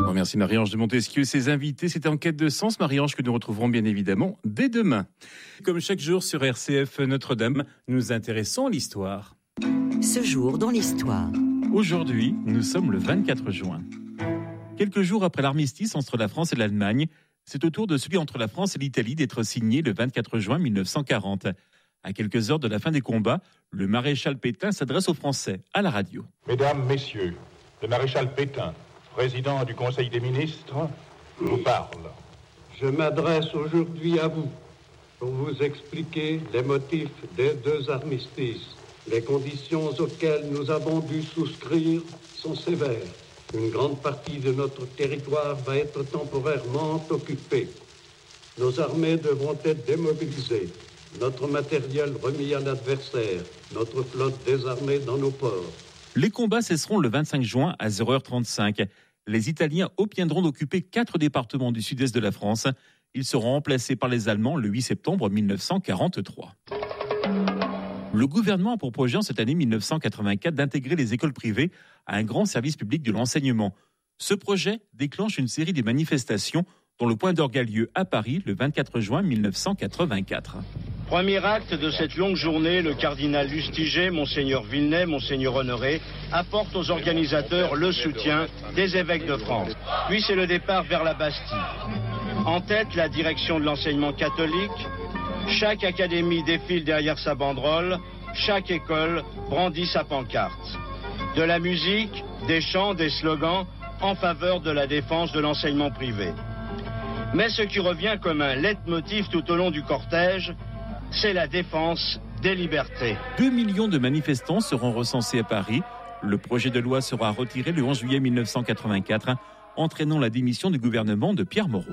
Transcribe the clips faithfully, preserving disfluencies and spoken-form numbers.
Bon, merci Marie-Ange de Montesquieu. Ses invités, c'était En quête de sens. Marie-Ange que nous retrouverons bien évidemment dès demain. Comme chaque jour sur R C F Notre-Dame, nous nous intéressons à l'histoire. Ce jour dans l'histoire. Aujourd'hui, nous sommes le vingt-quatre juin. Quelques jours après l'armistice entre la France et l'Allemagne, c'est au tour de celui entre la France et l'Italie d'être signé le vingt-quatre juin mille neuf cent quarante. À quelques heures de la fin des combats, le maréchal Pétain s'adresse aux Français à la radio. Mesdames, Messieurs, le maréchal Pétain, président du Conseil des ministres, vous parle. Je m'adresse aujourd'hui à vous pour vous expliquer les motifs des deux armistices. Les conditions auxquelles nous avons dû souscrire sont sévères. Une grande partie de notre territoire va être temporairement occupée. Nos armées devront être démobilisées, notre matériel remis à l'adversaire, notre flotte désarmée dans nos ports. Les combats cesseront le vingt-cinq juin à zéro heure trente-cinq. Les Italiens obtiendront d'occuper quatre départements du sud-est de la France. Ils seront remplacés par les Allemands le huit septembre mille neuf cent quarante-trois. Le gouvernement a pour projet en cette année mille neuf cent quatre-vingt-quatre d'intégrer les écoles privées à un grand service public de l'enseignement. Ce projet déclenche une série de manifestations dont le point d'orgue a lieu à Paris le vingt-quatre juin mille neuf cent quatre-vingt-quatre. Premier acte de cette longue journée, le cardinal Lustiger, Monseigneur Villeneuve, Monseigneur Honoré apportent aux organisateurs le soutien des évêques de France. Puis c'est le départ vers la Bastille. En tête, la direction de l'enseignement catholique. Chaque académie défile derrière sa banderole, chaque école brandit sa pancarte. De la musique, des chants, des slogans en faveur de la défense de l'enseignement privé. Mais ce qui revient comme un leitmotiv tout au long du cortège, c'est la défense des libertés. Deux millions de manifestants seront recensés à Paris. Le projet de loi sera retiré le onze juillet mille neuf cent quatre-vingt-quatre, entraînant la démission du gouvernement de Pierre Mauroy.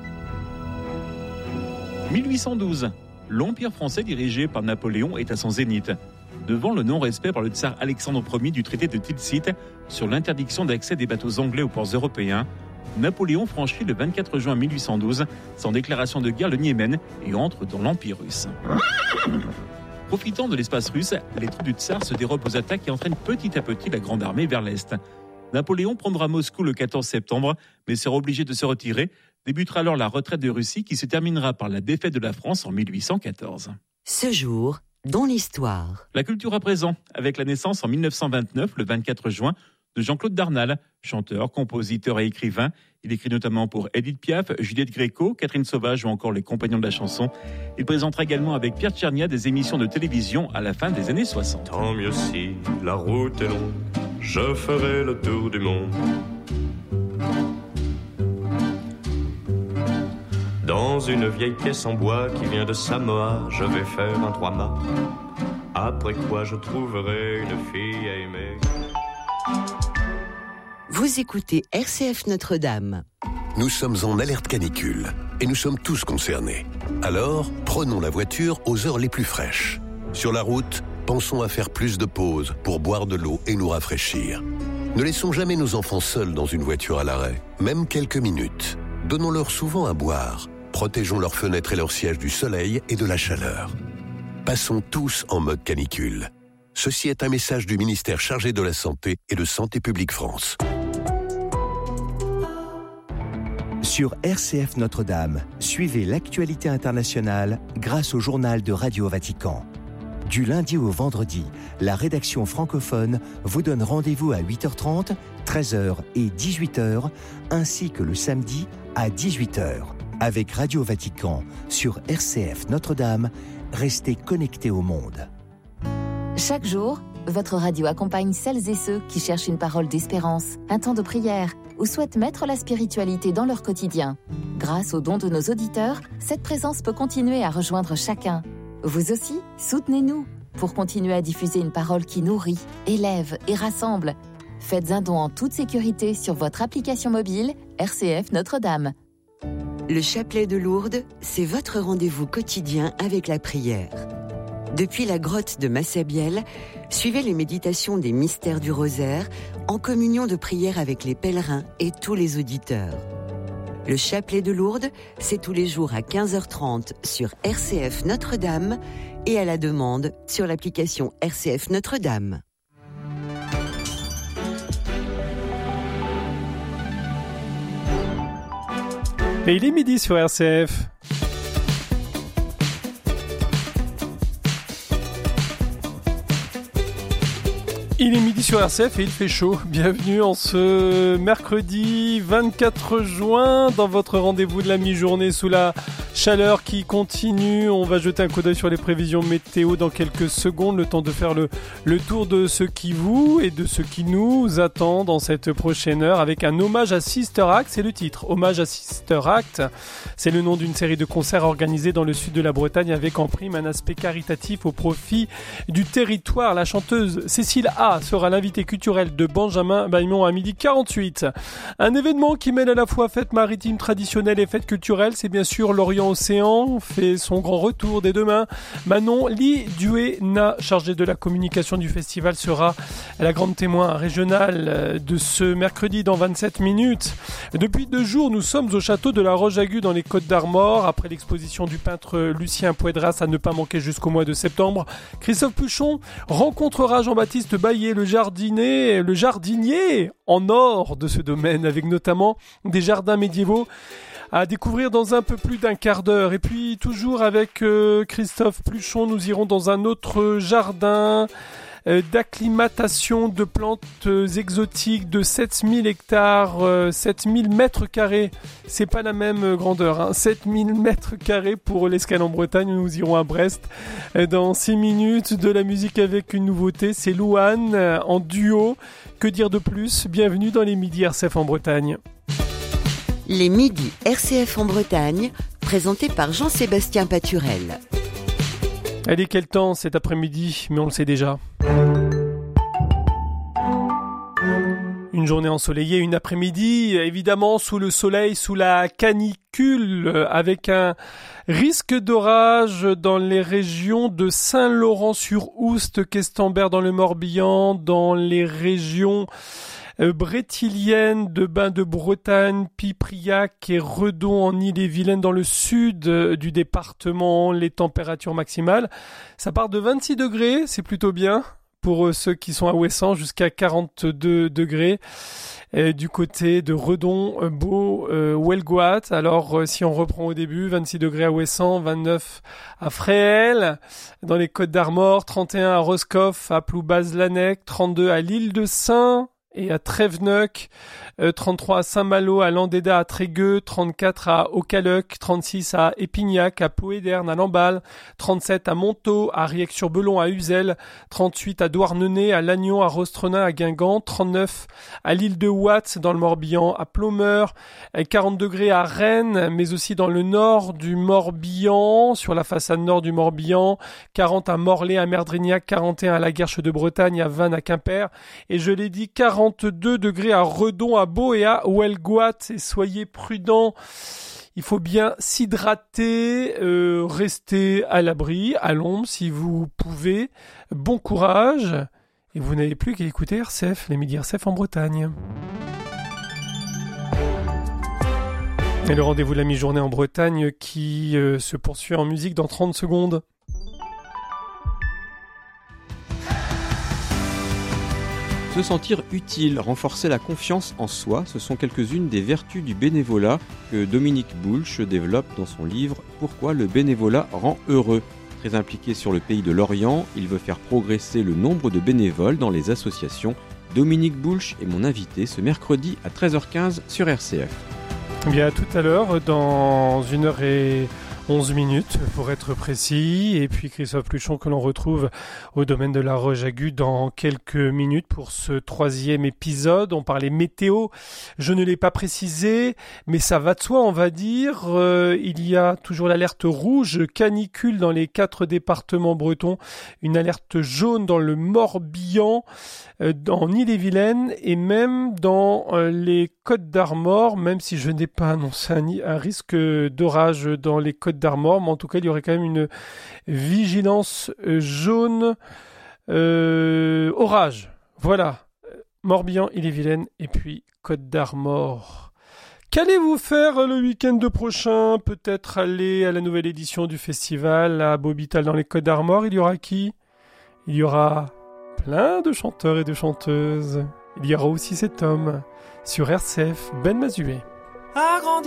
mille huit cent douze, l'Empire français dirigé par Napoléon est à son zénith. Devant le non-respect par le tsar Alexandre Ier du traité de Tilsit sur l'interdiction d'accès des bateaux anglais aux ports européens, Napoléon franchit le vingt-quatre juin mille huit cent douze sans déclaration de guerre le Niémen et entre dans l'Empire russe. Profitant de l'espace russe, les troupes du tsar se dérobent aux attaques et entraînent petit à petit la grande armée vers l'est. Napoléon prendra Moscou le quatorze septembre, mais sera obligé de se retirer. Débutera alors la retraite de Russie qui se terminera par la défaite de la France en mille huit cent quatorze. Ce jour, dans l'histoire. La culture à présent, avec la naissance en mille neuf cent vingt-neuf, le vingt-quatre juin, de Jean-Claude Darnal, chanteur, compositeur et écrivain. Il écrit notamment pour Édith Piaf, Juliette Gréco, Catherine Sauvage ou encore les Compagnons de la chanson. Il présentera également avec Pierre Tchernia des émissions de télévision à la fin des années soixante. Tant mieux si la route est longue, je ferai le tour du monde. Dans une vieille pièce en bois qui vient de Samoa, je vais faire un trois-mâts. Après quoi je trouverai une fille à aimer. Vous écoutez R C F Notre-Dame. Nous sommes en alerte canicule et nous sommes tous concernés. Alors, prenons la voiture aux heures les plus fraîches. Sur la route, pensons à faire plus de pauses pour boire de l'eau et nous rafraîchir. Ne laissons jamais nos enfants seuls dans une voiture à l'arrêt, même quelques minutes. Donnons-leur souvent à boire. Protégeons leurs fenêtres et leurs sièges du soleil et de la chaleur. Passons tous en mode canicule. Ceci est un message du ministère chargé de la Santé et de Santé publique France. Sur R C F Notre-Dame, suivez l'actualité internationale grâce au journal de Radio Vatican. Du lundi au vendredi, la rédaction francophone vous donne rendez-vous à huit heures trente, treize heures et dix-huit heures, ainsi que le samedi à dix-huit heures. Avec Radio Vatican sur R C F Notre-Dame, restez connectés au monde. Chaque jour, votre radio accompagne celles et ceux qui cherchent une parole d'espérance, un temps de prière ou souhaitent mettre la spiritualité dans leur quotidien. Grâce aux dons de nos auditeurs, cette présence peut continuer à rejoindre chacun. Vous aussi, soutenez-nous pour continuer à diffuser une parole qui nourrit, élève et rassemble. Faites un don en toute sécurité sur votre application mobile R C F Notre-Dame. Le chapelet de Lourdes, c'est votre rendez-vous quotidien avec la prière. Depuis la grotte de Massabielle, suivez les méditations des mystères du rosaire en communion de prière avec les pèlerins et tous les auditeurs. Le chapelet de Lourdes, c'est tous les jours à quinze heures trente sur R C F Notre-Dame et à la demande sur l'application R C F Notre-Dame. Et il est midi sur R C F. Il est midi sur R C F et il fait chaud. Bienvenue en ce mercredi vingt-quatre juin dans votre rendez-vous de la mi-journée sous la chaleur qui continue. On va jeter un coup d'œil sur les prévisions météo dans quelques secondes. Le temps de faire le, le tour de ce qui vous et de ce qui nous attend dans cette prochaine heure avec un hommage à Sister Act. C'est le titre. Hommage à Sister Act. C'est le nom d'une série de concerts organisés dans le sud de la Bretagne avec en prime un aspect caritatif au profit du territoire. La chanteuse Cécile A sera l'invité culturel de Benjamin Baymon à midi quarante-huit. Un événement qui mêle à la fois fête maritime traditionnelle et fête culturelle, c'est bien sûr l'Orient Océan, fait son grand retour dès demain. Manon Liduena, chargée de la communication du festival, sera la grande témoin régionale de ce mercredi dans vingt-sept minutes. Depuis deux jours, nous sommes au château de la Roche-Agut dans les Côtes-d'Armor, après l'exposition du peintre Lucien Poedras à ne pas manquer jusqu'au mois de septembre. Christophe Puchon rencontrera Jean-Baptiste Baillet, le jardinier, le jardinier en or de ce domaine, avec notamment des jardins médiévaux à découvrir dans un peu plus d'un quart d'heure. Et puis toujours avec euh, Christophe Pluchon, nous irons dans un autre jardin euh, d'acclimatation de plantes euh, exotiques de sept mille hectares, euh, sept mille mètres carrés. C'est pas la même euh, grandeur, hein. sept mille mètres carrés pour l'escale en Bretagne. Nous irons à Brest euh, dans six minutes. De la musique avec une nouveauté, c'est Louane euh, en duo. Que dire de plus? Bienvenue dans les Midis R C F en Bretagne. Les Midis R C F en Bretagne, présentés par Jean-Sébastien Paturel. Allez, quel temps cet après-midi, mais on le sait déjà. Une journée ensoleillée, une après-midi, évidemment sous le soleil, sous la canicule, avec un risque d'orage dans les régions de Saint-Laurent-sur-Oust, Questembert dans le Morbihan, dans les régions Euh, brétilienne, de Bain de Bretagne, Pipriac et Redon en Ille-et-Vilaine dans le sud euh, du département. Les températures maximales, ça part de vingt-six degrés, c'est plutôt bien pour euh, ceux qui sont à Ouessant, jusqu'à quarante-deux degrés. Et du côté de Redon, euh, Beau, euh, Ouelgoat. Alors euh, si on reprend au début, vingt-six degrés à Ouessant, vingt-neuf à Fréhel, dans les Côtes-d'Armor, trente et un à Roscoff, à Ploubaz-Lanec, trente-deux à l'île de Saint et à Tréveneuc, euh, trente-trois à Saint-Malo, à Landéda, à Trégueux, trente-quatre à Aucaleuc, trente-six à Épignac, à Ploéderne, à Lamballe, trente-sept à Montaut, à Riec-sur-Belon, à Uzel, trente-huit à Douarnenez, à Lannion, à Rostrenin, à Guingamp, trente-neuf à l'île de Ouat, dans le Morbihan, à Plomeur, quarante degrés à Rennes, mais aussi dans le nord du Morbihan, sur la façade nord du Morbihan, quarante à Morlaix, à Merdrignac, quarante et un à la Guerche de Bretagne, à Vannes, à Quimper, et je l'ai dit, quarante quarante-deux degrés à Redon, à Beau et à Ouelgoat. Et soyez prudents, il faut bien s'hydrater, euh, rester à l'abri, à l'ombre si vous pouvez. Bon courage. Et vous n'avez plus qu'à écouter R C F, les Midis R C F en Bretagne. Et le rendez-vous de la mi-journée en Bretagne qui euh, se poursuit en musique dans trente secondes. Se sentir utile, renforcer la confiance en soi, ce sont quelques-unes des vertus du bénévolat que Dominique Boulch développe dans son livre « Pourquoi le bénévolat rend heureux ». Très impliqué sur le pays de l'Orient, il veut faire progresser le nombre de bénévoles dans les associations. Dominique Boulch est mon invité ce mercredi à treize heures quinze sur R C F. Bien, à tout à l'heure, dans une heure et onze minutes pour être précis, et puis Christophe Pluchon que l'on retrouve au domaine de la Roche-Agut dans quelques minutes pour ce troisième épisode. On parlait météo, je ne l'ai pas précisé, mais ça va de soi, on va dire. Euh, il y a toujours l'alerte rouge canicule dans les quatre départements bretons, une alerte jaune dans le Morbihan, euh, en Ille-et-Vilaine et même dans euh, les Côtes-d'Armor, même si je n'ai pas annoncé un, un risque d'orage dans les Côtes d'Armor, mais en tout cas il y aurait quand même une vigilance jaune euh, orage. Voilà, Morbihan, Ille-et-Vilaine et puis Côte d'Armor. Qu'allez-vous faire le week-end prochain? Peut-être aller à la nouvelle édition du festival à Bobital dans les Côtes d'Armor. Il y aura qui? Il y aura plein de chanteurs et de chanteuses. Il y aura aussi cet homme sur R C F, Ben Mazué.